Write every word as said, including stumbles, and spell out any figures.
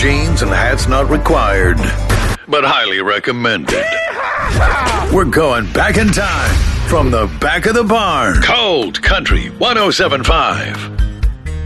jeans and hats not required, but highly recommended. We're going back in time from the back of the barn. Cold Country one oh seven point five.